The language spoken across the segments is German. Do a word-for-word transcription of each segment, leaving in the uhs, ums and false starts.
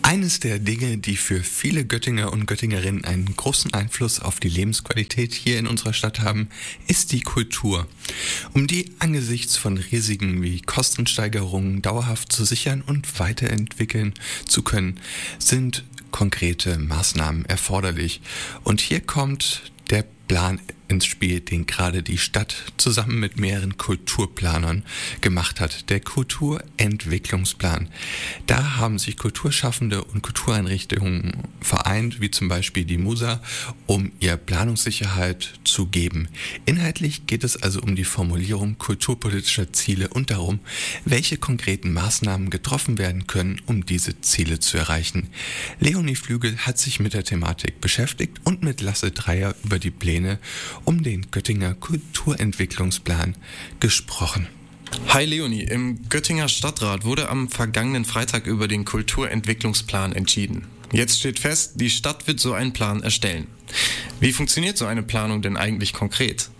Eines der Dinge, die für viele Göttinger und Göttingerinnen einen großen Einfluss auf die Lebensqualität hier in unserer Stadt haben, ist die Kultur. Um die angesichts von Risiken wie Kostensteigerungen dauerhaft zu sichern und weiterentwickeln zu können, sind konkrete Maßnahmen erforderlich. Und hier kommt der Plan ins Spiel, den gerade die Stadt zusammen mit mehreren Kulturplanern gemacht hat, der Kulturentwicklungsplan. Da haben sich Kulturschaffende und Kultureinrichtungen vereint, wie zum Beispiel die Musa, um ihr Planungssicherheit zu geben. Inhaltlich geht es also um die Formulierung kulturpolitischer Ziele und darum, welche konkreten Maßnahmen getroffen werden können, um diese Ziele zu erreichen. Leonie Flügel hat sich mit der Thematik beschäftigt und mit Lasse Dreier über die Pläne um den Göttinger Kulturentwicklungsplan gesprochen. Hi Leonie, im Göttinger Stadtrat wurde am vergangenen Freitag über den Kulturentwicklungsplan entschieden. Jetzt steht fest, die Stadt wird so einen Plan erstellen. Wie funktioniert so eine Planung denn eigentlich konkret?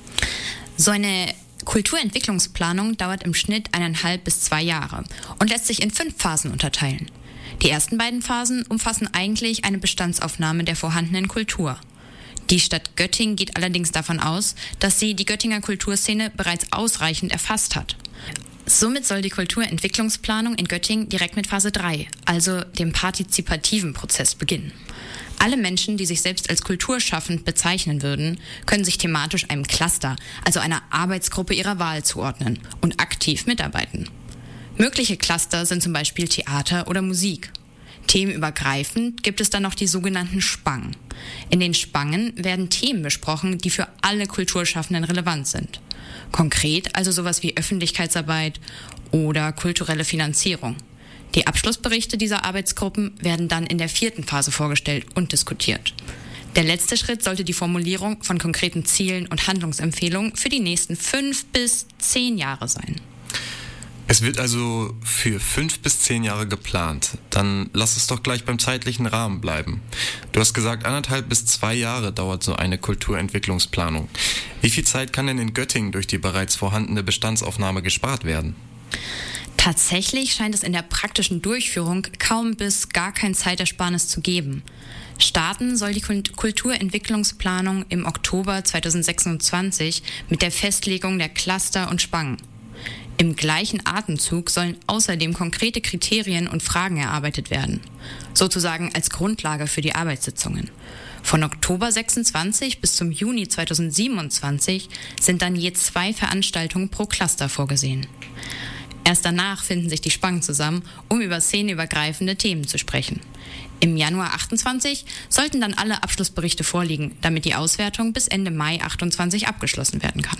So eine Kulturentwicklungsplanung dauert im Schnitt eineinhalb bis zwei Jahre und lässt sich in fünf Phasen unterteilen. Die ersten beiden Phasen umfassen eigentlich eine Bestandsaufnahme der vorhandenen Kultur. Die Stadt Göttingen geht allerdings davon aus, dass sie die Göttinger Kulturszene bereits ausreichend erfasst hat. Somit soll die Kulturentwicklungsplanung in Göttingen direkt mit Phase drei, also dem partizipativen Prozess, beginnen. Alle Menschen, die sich selbst als kulturschaffend bezeichnen würden, können sich thematisch einem Cluster, also einer Arbeitsgruppe ihrer Wahl zuordnen und aktiv mitarbeiten. Mögliche Cluster sind zum Beispiel Theater oder Musik. Themenübergreifend gibt es dann noch die sogenannten Spangen. In den Spangen werden Themen besprochen, die für alle Kulturschaffenden relevant sind. Konkret also sowas wie Öffentlichkeitsarbeit oder kulturelle Finanzierung. Die Abschlussberichte dieser Arbeitsgruppen werden dann in der vierten Phase vorgestellt und diskutiert. Der letzte Schritt sollte die Formulierung von konkreten Zielen und Handlungsempfehlungen für die nächsten fünf bis zehn Jahre sein. Es wird also für fünf bis zehn Jahre geplant. Dann lass es doch gleich beim zeitlichen Rahmen bleiben. Du hast gesagt, anderthalb bis zwei Jahre dauert so eine Kulturentwicklungsplanung. Wie viel Zeit kann denn in Göttingen durch die bereits vorhandene Bestandsaufnahme gespart werden? Tatsächlich scheint es in der praktischen Durchführung kaum bis gar kein Zeitersparnis zu geben. Starten soll die Kulturentwicklungsplanung im Oktober zweitausendsechsundzwanzig mit der Festlegung der Cluster und Spangen. Im gleichen Atemzug sollen außerdem konkrete Kriterien und Fragen erarbeitet werden, sozusagen als Grundlage für die Arbeitssitzungen. Von Oktober sechsundzwanzig bis zum Juni zweitausendsiebenundzwanzig sind dann je zwei Veranstaltungen pro Cluster vorgesehen. Erst danach finden sich die Spangen zusammen, um über szenenübergreifende Themen zu sprechen. Im Januar achtundzwanzig sollten dann alle Abschlussberichte vorliegen, damit die Auswertung bis Ende Mai achtundzwanzig abgeschlossen werden kann.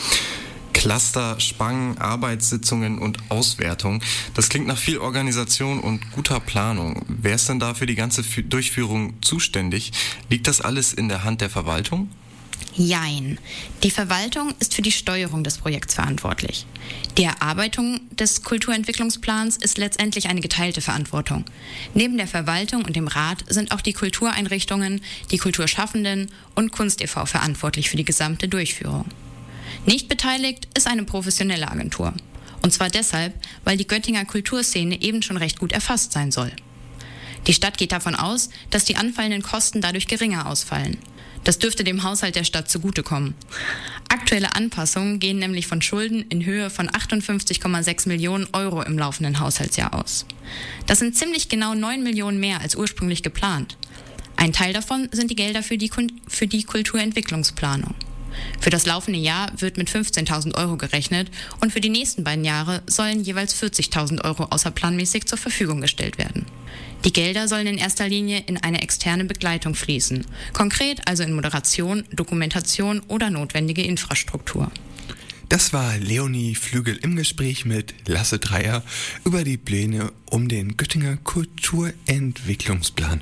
Cluster, Spangen, Arbeitssitzungen und Auswertung. Das klingt nach viel Organisation und guter Planung. Wer ist denn da für die ganze Durchführung zuständig? Liegt das alles in der Hand der Verwaltung? Jein. Die Verwaltung ist für die Steuerung des Projekts verantwortlich. Die Erarbeitung des Kulturentwicklungsplans ist letztendlich eine geteilte Verantwortung. Neben der Verwaltung und dem Rat sind auch die Kultureinrichtungen, die Kulturschaffenden und Kunst e V verantwortlich für die gesamte Durchführung. Nicht beteiligt ist eine professionelle Agentur. Und zwar deshalb, weil die Göttinger Kulturszene eben schon recht gut erfasst sein soll. Die Stadt geht davon aus, dass die anfallenden Kosten dadurch geringer ausfallen. Das dürfte dem Haushalt der Stadt zugutekommen. Aktuelle Anpassungen gehen nämlich von Schulden in Höhe von achtundfünfzig Komma sechs Millionen Euro im laufenden Haushaltsjahr aus. Das sind ziemlich genau neun Millionen mehr als ursprünglich geplant. Ein Teil davon sind die Gelder für die, für die Kulturentwicklungsplanung. Für das laufende Jahr wird mit fünfzehntausend Euro gerechnet und für die nächsten beiden Jahre sollen jeweils vierzigtausend Euro außerplanmäßig zur Verfügung gestellt werden. Die Gelder sollen in erster Linie in eine externe Begleitung fließen, konkret also in Moderation, Dokumentation oder notwendige Infrastruktur. Das war Leonie Flügel im Gespräch mit Lasse Dreier über die Pläne um den Göttinger Kulturentwicklungsplan.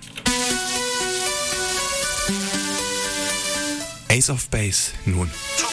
Ace of Base nun.